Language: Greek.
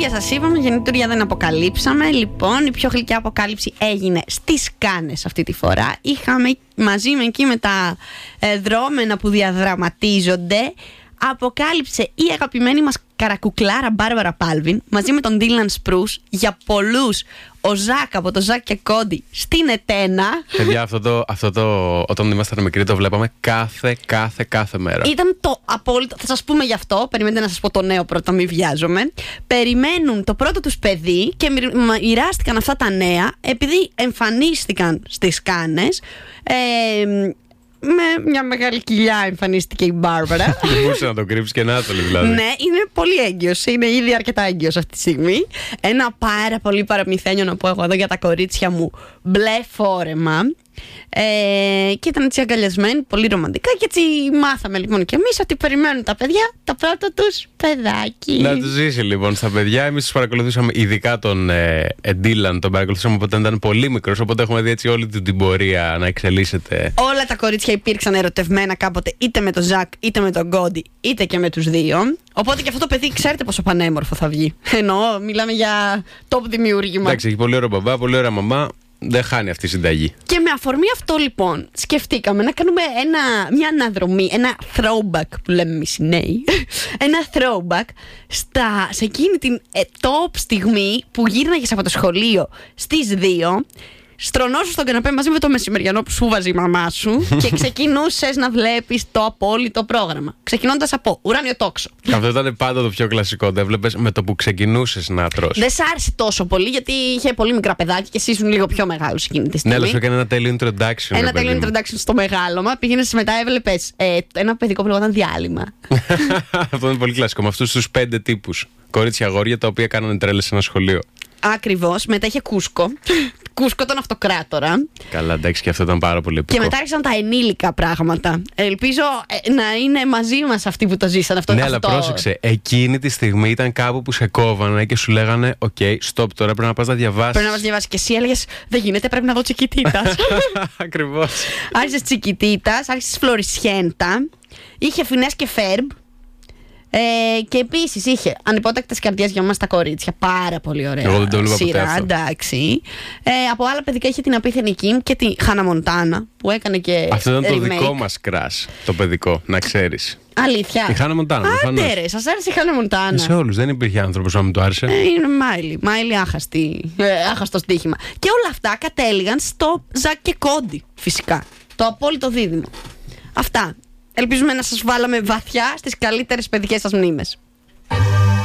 γεννητήρια σας είπαμε, γεννητήρια δεν αποκαλύψαμε. Λοιπόν, η πιο γλυκιά αποκάλυψη έγινε στις Κάνες αυτή τη φορά. Είχαμε μαζί με εκεί με τα δρόμενα που διαδραματίζονται. Αποκάλυψε η αγαπημένη μας καρακουκλάρα Μπάρμπαρα Πάλβιν μαζί με τον Ντίλαν Σπρούς για πολλούς. Ο Ζακ από το Ζακ και Κόντι στην Ετένα. Παιδιά, αυτό το όταν ήμασταν μικροί το βλέπαμε κάθε μέρα. Ήταν το απόλυτο. Θα σας πούμε γι' αυτό. Περιμένετε να σας πω το νέο πρώτα, μην βιάζομαι. Περιμένουν το πρώτο τους παιδί και μοιράστηκαν αυτά τα νέα επειδή εμφανίστηκαν στις Κάνες. Με μια μεγάλη κοιλιά εμφανίστηκε η Μπάρμπαρα. Δεν μπορούσε να το κρύψει και να το λέει δηλαδή. Ναι, είναι πολύ έγκυος. Είναι ήδη αρκετά έγκυος αυτή τη στιγμή. Ένα πάρα πολύ παραμυθένιο να πω εγώ εδώ για τα κορίτσια μου. Μπλε φόρεμα. Και ήταν έτσι αγκαλιασμένοι, πολύ ρομαντικά. Και έτσι μάθαμε λοιπόν και εμείς ότι περιμένουν τα παιδιά το πρώτο τους παιδάκι. Να τους ζήσει λοιπόν στα παιδιά. Εμείς τους παρακολουθούσαμε, ειδικά τον Ντίλαν, τον παρακολουθούσαμε όταν ήταν πολύ μικρός. Οπότε έχουμε δει έτσι όλη την πορεία να εξελίσσεται. Όλα τα κορίτσια υπήρξαν ερωτευμένα κάποτε, είτε με τον Ζακ, είτε με τον Κόντι, είτε και με τους δύο. Οπότε και αυτό το παιδί ξέρετε πόσο πανέμορφο θα βγει. Εννοώ, μιλάμε για top δημιούργημα. Εντάξει, έχει πολύ ωραίο μπαμπά, πολύ ωραία μαμά. Δεν χάνει αυτή η συνταγή. Και με αφορμή αυτό λοιπόν σκεφτήκαμε να κάνουμε μια αναδρομή, ένα throwback που λέμε εμείς οι νέοι. Ένα throwback σε εκείνη την top στιγμή που γύρναγες από το σχολείο στις 2. Στρωνώσου στον καναπέ μαζί με το μεσημεριανό που σου βάζει η μαμά σου και ξεκινούσες να βλέπεις το απόλυτο πρόγραμμα. Ξεκινώντας από Ουράνιο Τόξο. Αυτό ήταν πάντα το πιο κλασικό. Δεν βλέπεις με το που ξεκινούσες να τρως. Δεν σ' άρεσε τόσο πολύ γιατί είχε πολύ μικρά παιδάκια και εσύ ήσουν λίγο πιο μεγάλος εκείνη τη στιγμή. Ναι, αλλά σου έκανε ένα τέλειο introduction. Ένα τέλειο introduction στο μεγάλωμα. Πήγαινες μετά, έβλεπες ένα παιδικό που λεγόταν Διάλειμμα. Αυτό είναι πολύ κλασικό. Με αυτούς τους 5 τύπους κορίτσια αγόρια τα οποία κάνανε τρέλες σε ένα σχολείο. Ακριβώς. Μετά είχε Κούσκο. Κούσκο τον Αυτοκράτορα. Καλά, εντάξει, και αυτό ήταν πάρα πολύ επικό. Και μετά άρχισαν τα ενήλικα πράγματα. Ελπίζω να είναι μαζί μας αυτοί που το ζήσαν αυτό. Ναι, αλλά πρόσεξε. Εκείνη τη στιγμή ήταν κάπου που σε κόβανε και σου λέγανε: «Οκ, stop τώρα, πρέπει να πας να διαβάσεις». Πρέπει να πας να διαβάσεις. Και εσύ έλεγες: «Δεν γίνεται, πρέπει να δω Τσικιτίτας». Ακριβώς. Άρχισες Τσικιτίτας, άρχισες Φλωρισιέντα. Είχε Φινές και Φέρμπ. Και επίσης είχε Ανυπότακτες καρδιές για μας τα κορίτσια. Πάρα πολύ ωραία. Εγώ δεν το βλέπα σειρά, ποτέ αυτό. Εντάξει. Από άλλα παιδικά είχε την Απίθανη Κιμ και τη Χάνα Μοντάνα που έκανε και. Αυτό ήταν το remake. δικό μας κράς, το παιδικό, να ξέρεις. Αλήθεια. Η Χάνα Μοντάνα. Άντε ρε, σας άρεσε η Χάνα Μοντάνα. Σε όλους, δεν υπήρχε άνθρωπος που να μην το άρεσε. Είναι Μάιλι άχαστο στοίχημα. Και όλα αυτά κατέληγαν στο Ζακ και Κόντι, φυσικά. Το απόλυτο δίδυμο. Αυτά. Ελπίζουμε να σας βάλαμε βαθιά στις καλύτερες παιδικές σας μνήμες.